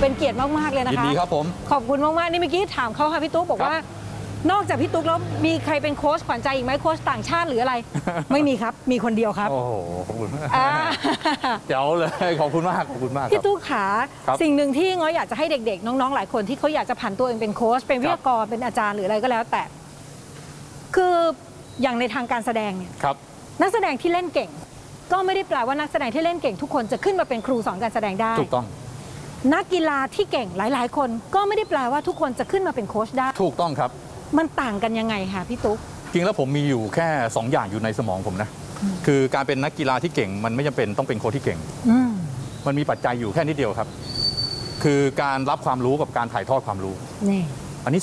เป็นเกียรติมากๆเลยนะคะยินดีครับผมขอบคุณมากๆนี่เมื่อกี้ถามเขาค่ะพี่ตุ๊กบอกว่านอกจากพี่ตุ๊กแล้วมีใครเป็นโค้ชขวัญใจอีกไหมโค้ชต่างชาติหรืออะไร ไม่มีครับมีคนเดียวครับโอ้โหขอบคุณมากเจ๋วเลยขอบคุณมากขอบคุณมากพี่ตุ๊กขาสิ่งหนึ่งที่ง้อยอยากจะให้เด็กๆน้องๆหลายคนที่เขาอยากจะผันตัวเองเป็นโค้ชเป็นวิทยากรเป็นอาจารย์หรืออะไรก็แล้วแต่คืออย่างในทางการแสดงเนี่ยนักแสดงที่เล่นเก่งก็ไม่ได้แปลว่านักแสดงที่เล่นเก่งทุกคนจะขึ้นมาเป็นครูสอนการแสดงได้ถูกต้องนักกีฬาที่เก่งหลายๆคนก็ไม่ได้แปลว่าทุกคนจะขึ้นมาเป็นโค้ชได้ถูกต้องครับมันต่างกันยังไงคะพี่ตุ๊กจริงแล้วผมมีอยู่แค่2อย่างอยู่ในสมองผมนะคือการเป็นนักกีฬาที่เก่งมันไม่จำเป็นต้องเป็นโค้ชที่เก่งมันมีปัจจัยอยู่แค่นิดเดียวครับคือการรับความรู้กับการถ่ายทอดความรู้นี่